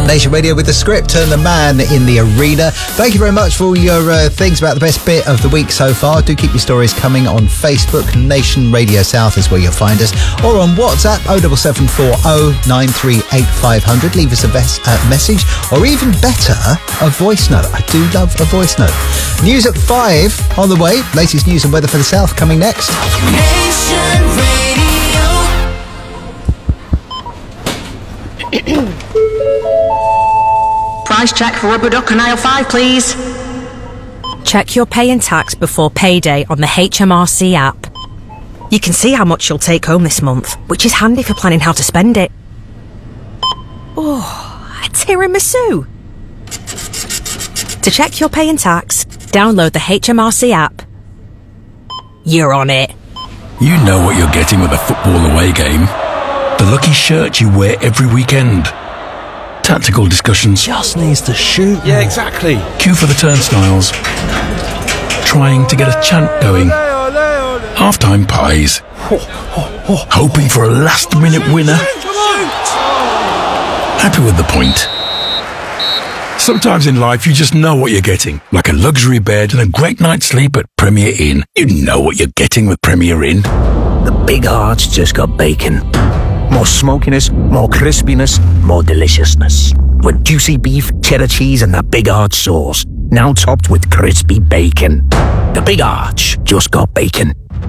Nation Radio with The Script, Turn the Man in the Arena. Thank you very much for all your things about the best bit of the week so far. Do keep your stories coming on Facebook. Nation Radio South is where you'll find us. Or on WhatsApp, 07740 938 500. Leave us a message, or even better, a voice note. I do love a voice note. News at 5 on the way. Latest news and weather for the South coming next. Nation Radio. Price check for rubber duck and aisle 5, please. Check your pay and tax before payday on the HMRC app. You can see how much you'll take home this month, which is handy for planning how to spend it. Oh, a tiramisu! To check your pay and tax, download the HMRC app. You're on it. You know what you're getting with a football away game. The lucky shirt you wear every weekend. Tactical discussions. Just needs to shoot. Yeah, exactly. Queue for the turnstiles. Trying to get a chant going. Half-time pies. Hoping for a last-minute winner. Happy with the point. Sometimes in life you just know what you're getting. Like a luxury bed and a great night's sleep at Premier Inn. You know what you're getting with Premier Inn. The Big Arch just got bacon. More smokiness, more crispiness, more deliciousness. With juicy beef, cheddar cheese and that Big Arch sauce. Now topped with crispy bacon. The Big Arch just got bacon.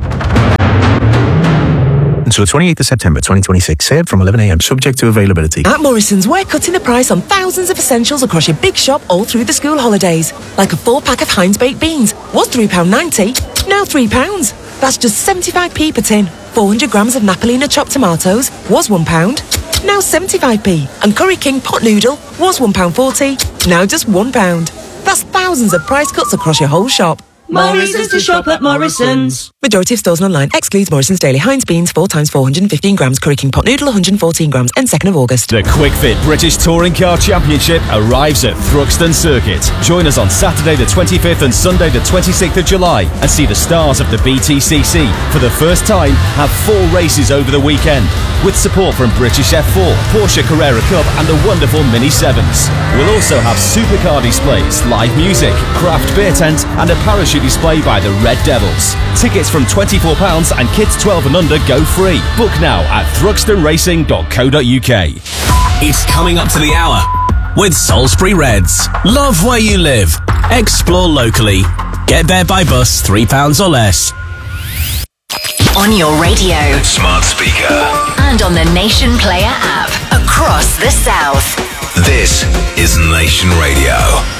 Until the 28th of September 2026. Served from 11 a.m. Subject to availability. At Morrison's, we're cutting the price on thousands of essentials across your big shop all through the school holidays. Like a 4-pack of Heinz baked beans. Was £3.90, now £3. That's just 75p per tin. 400 grams of Napolina chopped tomatoes was £1, now 75p. And Curry King pot noodle was £1.40, now just £1. That's thousands of price cuts across your whole shop. More reasons to shop at Morrison's. Majority of stores and online excludes Morrison's Daily Heinz beans 4 times 415 grams, Curry King pot noodle 114 grams, and 2nd of August. The Quick Fit British Touring Car Championship arrives at Thruxton Circuit. Join us on Saturday the 25th and Sunday the 26th of July and see the stars of the BTCC. For the first time, have 4 races over the weekend with support from British F4, Porsche Carrera Cup and the wonderful Mini 7s. We'll also have supercar displays, live music, craft beer tent and a parachute display by the Red Devils. Tickets from £24 and kids 12 and under go free. Book now at thruxtonracing.co.uk. It's coming up to the hour with Salisbury Reds. Love where you live. Explore locally. Get there by bus £3 or less. On your radio, smart speaker, and on the Nation Player app across the South. This is Nation Radio.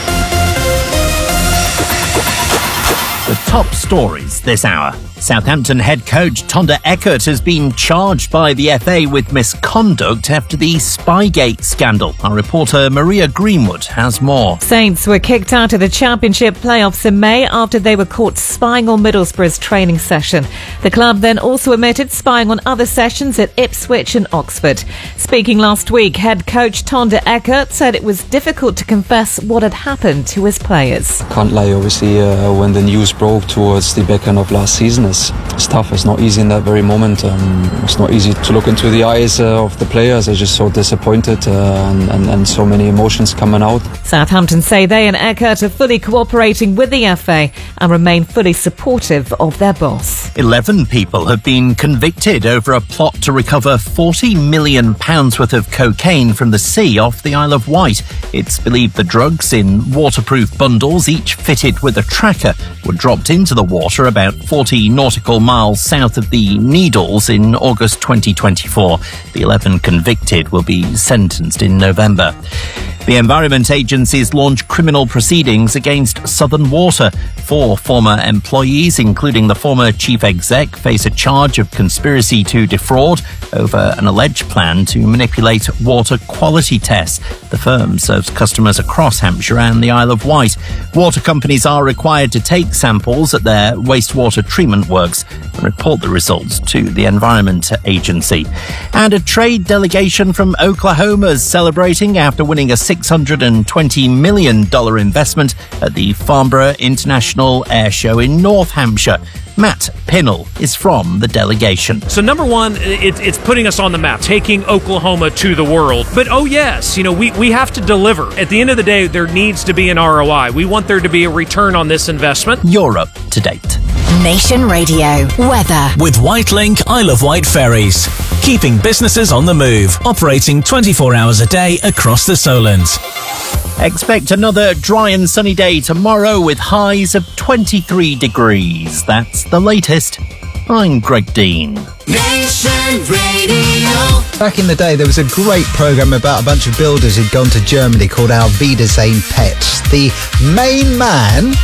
The top stories this hour. Southampton head coach Tonda Eckert has been charged by the FA with misconduct after the Spygate scandal. Our reporter Maria Greenwood has more. Saints were kicked out of the Championship playoffs in May after they were caught spying on Middlesbrough's training session. The club then also admitted spying on other sessions at Ipswich and Oxford. Speaking last week, head coach Tonda Eckert said it was difficult to confess what had happened to his players. Can't lie, obviously, when the news broke towards the back end of last season, it's tough. It's not easy in that very moment. It's not easy to look into the eyes of the players. They're just so disappointed and so many emotions coming out. Southampton say they and Eckert are fully cooperating with the FA and remain fully supportive of their boss. 11 people have been convicted over a plot to recover £40 million worth of cocaine from the sea off the Isle of Wight. It's believed the drugs in waterproof bundles, each fitted with a tracker, were dropped into the water about 40 nautical miles south of the Needles in August 2024. The 11 convicted will be sentenced in November. The Environment Agency's launched criminal proceedings against Southern Water. 4 former employees, including the former chief exec, face a charge of conspiracy to defraud over an alleged plan to manipulate water quality tests. The firm serves customers across Hampshire and the Isle of Wight. Water companies are required to take samples at their wastewater treatment works and report the results to the Environment Agency. And a trade delegation from Oklahoma is celebrating after winning a 6 $620 million investment at the Farnborough International Air Show in North Hampshire. Matt Pinnell is from the delegation. So number one, it's putting us on the map, taking Oklahoma to the world. But oh yes, we have to deliver. At the end of the day, there needs to be an ROI. We want there to be a return on this investment. You're up to date. Nation Radio weather. With Whitelink Isle of Wight ferries. Keeping businesses on the move. Operating 24 hours a day across the Solent. Expect another dry and sunny day tomorrow with highs of 23 degrees. That's the latest. I'm Greg Dean. Nation Radio. Back in the day, there was a great programme about a bunch of builders who'd gone to Germany called Our Wiedersehen Pets. The main man